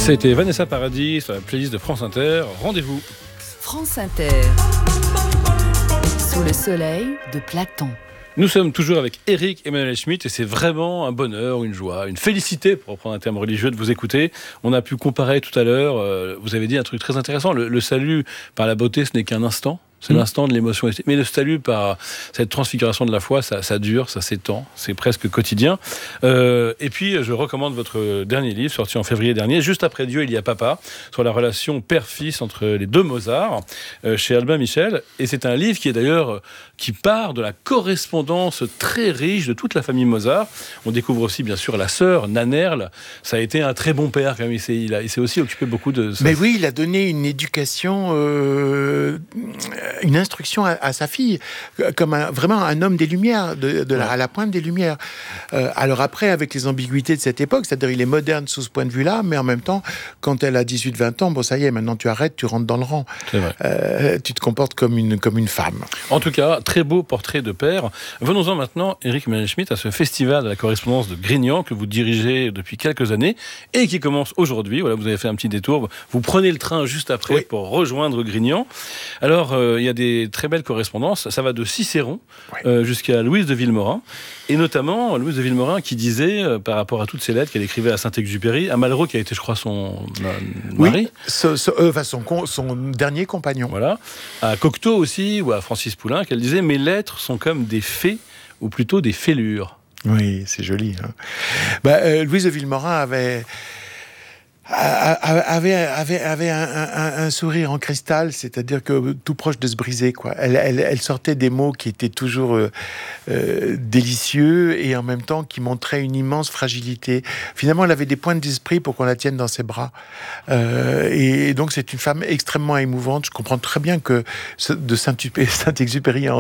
C'était Vanessa Paradis sur la playlist de France Inter. Rendez-vous. France Inter. Sous le soleil de Platon. Nous sommes toujours avec Éric Emmanuel Schmitt et c'est vraiment un bonheur, une joie, une félicité, pour reprendre un terme religieux, de vous écouter. On a pu comparer tout à l'heure, vous avez dit un truc très intéressant, le salut par la beauté, ce n'est qu'un instant. C'est l'instant de l'émotion. Mais le salut par cette transfiguration de la foi, ça dure, ça s'étend, c'est presque quotidien. Et puis, je recommande votre dernier livre, sorti en février dernier, Juste après Dieu, il y a papa, sur la relation père-fils entre les deux Mozart, chez Albin Michel. Et c'est un livre qui est d'ailleurs, qui part de la correspondance très riche de toute la famille Mozart. On découvre aussi, bien sûr, la sœur, Nannerl. Ça a été un très bon père, quand même. Il s'est aussi occupé beaucoup de ça. Mais oui, il a donné une éducation... une instruction à sa fille, comme vraiment un homme des Lumières, à la pointe des Lumières. Alors après, avec les ambiguïtés de cette époque, c'est-à-dire il est moderne sous ce point de vue-là, mais en même temps, quand elle a 18-20 ans, bon ça y est, maintenant tu arrêtes, tu rentres dans le rang. C'est vrai. Tu te comportes comme une femme. En tout cas, très beau portrait de père. Venons-en maintenant, Éric Emmanuel Schmitt, à ce festival de la correspondance de Grignan que vous dirigez depuis quelques années et qui commence aujourd'hui. Voilà, vous avez fait un petit détour. Vous prenez le train juste après pour rejoindre Grignan. Alors, il y a des très belles correspondances. Ça va de Cicéron jusqu'à Louise de Villemorin. Et notamment, Louise de Villemorin qui disait, par rapport à toutes ces lettres qu'elle écrivait à Saint-Exupéry, à Malraux qui a été, je crois, son mari. Son dernier compagnon. Voilà. À Cocteau aussi, ou à Francis Poulenc, qu'elle disait « Mes lettres sont comme des fées, ou plutôt des fêlures ». Oui, c'est joli. Louise de Villemorin avait un sourire en cristal, c'est-à-dire que tout proche de se briser, quoi. Elle sortait des mots qui étaient toujours délicieux et en même temps qui montraient une immense fragilité. Finalement, elle avait des pointes d'esprit pour qu'on la tienne dans ses bras. Et donc, c'est une femme extrêmement émouvante. Je comprends très bien que de Saint-Exupéry